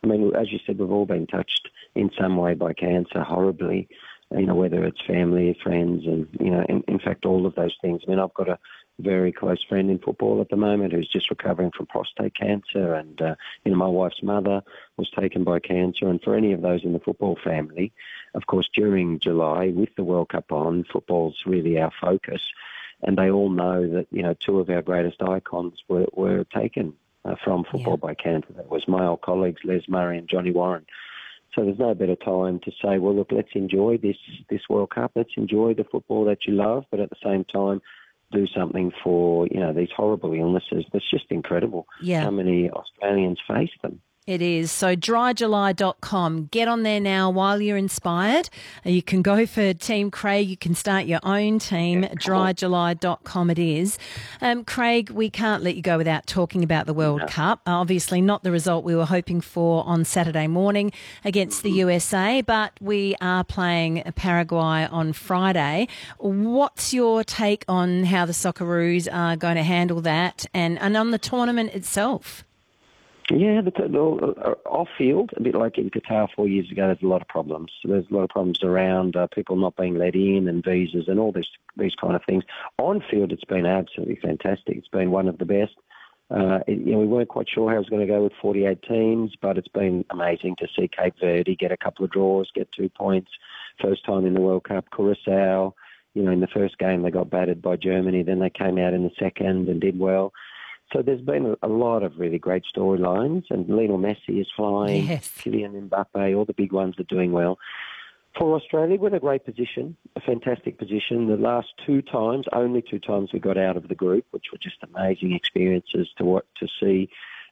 I mean, as you said, we've all been touched in some way by cancer horribly, whether it's family, friends, and, in fact, all of those things. I mean, I've got a very close friend in football at the moment who's just recovering from prostate cancer, and, my wife's mother was taken by cancer. And for any of those in the football family, of course, during July, with the World Cup on, football's really our focus. And they all know that, two of our greatest icons were taken from football by cancer. That was my old colleagues, Les Murray and Johnny Warren. So there's no better time to say, well, look, let's enjoy this World Cup. Let's enjoy the football that you love, but at the same time, do something for, these horrible illnesses. That's just incredible how many Australians face them. It is. So dryjuly.com. Get on there now while you're inspired. You can go for Team Craig. You can start your own team. Dryjuly.com it is. Craig, we can't let you go without talking about the World Cup. Obviously not the result we were hoping for on Saturday morning against the USA, but we are playing Paraguay on Friday. What's your take on how the Socceroos are going to handle that and on the tournament itself? Yeah, off-field, a bit like in Qatar 4 years ago, there's a lot of problems. There's a lot of problems around people not being let in and visas and all these kind of things. On-field, it's been absolutely fantastic. It's been one of the best. We weren't quite sure how it was going to go with 48 teams, but it's been amazing to see Cape Verde get a couple of draws, get 2 points. First time in the World Cup. Curacao, in the first game they got battered by Germany. Then they came out in the second and did well. So there's been a lot of really great storylines, and Lionel Messi is flying, Kylian Mbappe, all the big ones are doing well. For Australia, we're in a great position, a fantastic position. The last only two times we got out of the group, which were just amazing experiences to see,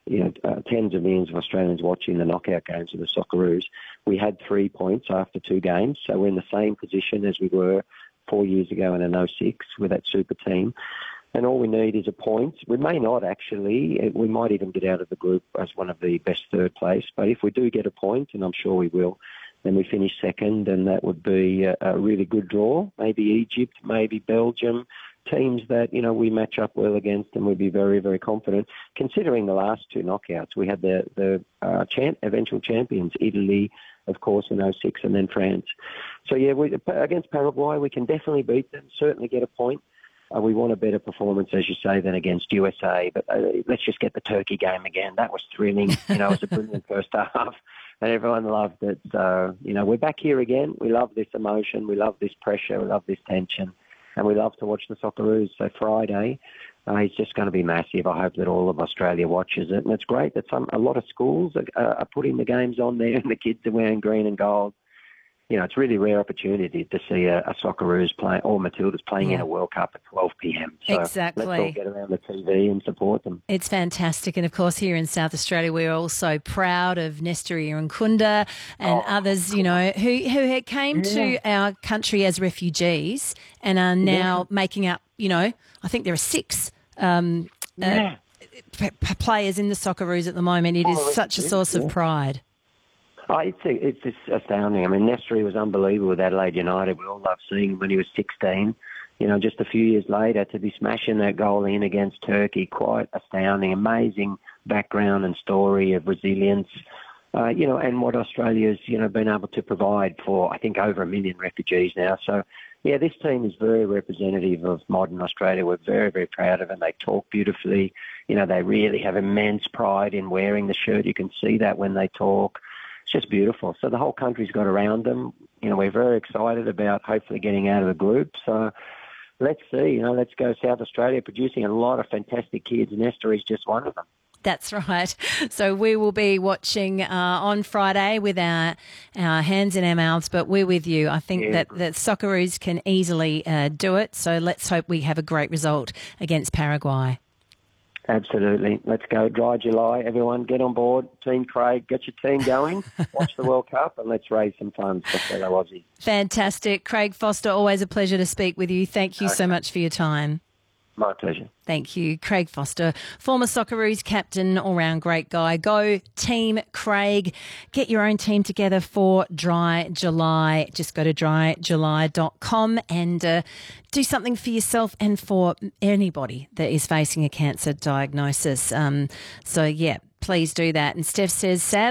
tens of millions of Australians watching the knockout games of the Socceroos. We had 3 points after 2 games, so we're in the same position as we were 4 years ago in an 06 with that super team. And all we need is a point. We may not actually. We might even get out of the group as one of the best third place. But if we do get a point, and I'm sure we will, then we finish second, and that would be a really good draw. Maybe Egypt, maybe Belgium, teams that, we match up well against, and we'd be very, very confident. Considering the last 2 knockouts, we had the eventual champions, Italy, of course, in 06, and then France. So, against Paraguay, we can definitely beat them, certainly get a point. We want a better performance, as you say, than against USA. But let's just get the Turkey game again. That was thrilling. It was a brilliant first half, and everyone loved it. So, we're back here again. We love this emotion. We love this pressure. We love this tension. And we love to watch the Socceroos. So Friday is just going to be massive. I hope that all of Australia watches it. And it's great that a lot of schools are putting the games on there, and the kids are wearing green and gold. It's a really rare opportunity to see a Socceroos play or Matildas playing in a World Cup at 12 p.m. So exactly. Let's all get around the TV and support them. It's fantastic. And, of course, here in South Australia, we're also proud of Nestor Irankunda and others, who came to our country as refugees and are now making up, I think there are 6 players in the Socceroos at the moment. It is such a source of pride. It's just astounding. I mean, Nestor was unbelievable with Adelaide United. We all loved seeing him when he was 16. Just a few years later to be smashing that goal in against Turkey, quite astounding, amazing background and story of resilience, and what Australia's, been able to provide for, I think, over 1 million refugees now. So, this team is very representative of modern Australia. We're very, very proud of them. They talk beautifully. They really have immense pride in wearing the shirt. You can see that when they talk. It's just beautiful. So the whole country's got around them. We're very excited about hopefully getting out of the group. So let's see. Let's go South Australia, producing a lot of fantastic kids. Nestor is just one of them. That's right. So we will be watching on Friday with our hands in our mouths, but we're with you. I think that the Socceroos can easily do it. So let's hope we have a great result against Paraguay. Absolutely. Let's go. Dry July. Everyone get on board. Team Craig, get your team going. Watch the World Cup and let's raise some funds for fellow Aussies. Fantastic. Craig Foster, always a pleasure to speak with you. Thank you so much for your time. My pleasure. Thank you. Craig Foster, former Socceroos captain, all-round great guy. Go Team Craig. Get your own team together for Dry July. Just go to dryjuly.com and do something for yourself and for anybody that is facing a cancer diagnosis. Please do that. And Steph says, sad